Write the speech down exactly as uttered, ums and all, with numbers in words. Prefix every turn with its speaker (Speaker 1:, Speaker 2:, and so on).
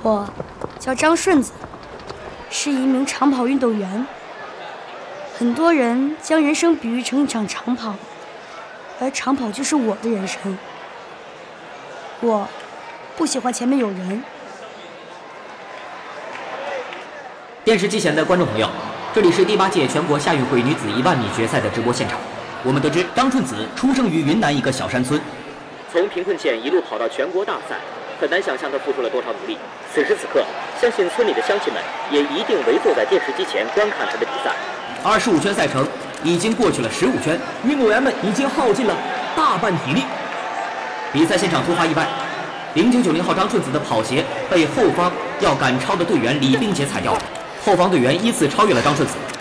Speaker 1: 我叫张顺子，是一名长跑运动员。很多人将人生比喻成一场长跑，而长跑就是我的人生。我不喜欢前面有人。
Speaker 2: 电视机前的观众朋友，这里是第八届全国夏运会女子一万米决赛的直播现场。我们得知，张顺子出生于云南一个小山村，从贫困县一路跑到全国大赛，很难想象她付出了多少努力。此时此刻，相信村里的乡亲们也一定围坐在电视机前观看她的比赛。二十五圈赛程已经过去了十五圈，运动员们已经耗尽了大半体力。比赛现场突发意外，零九九零号张顺子的跑鞋被后方要赶超的队员李冰洁踩掉，后方队员依次超越了张顺子，